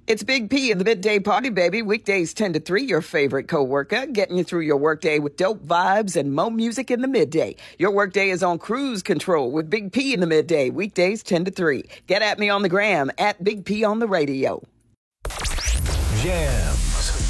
It's Big P in the Midday Party, baby. Weekdays 10 to 3, your favorite coworker, getting you through your workday with dope vibes and mo music in the midday. Your workday is on cruise control with Big P in the midday. Weekdays 10 to 3. Get at me on the gram, at Big P on the radio. Jam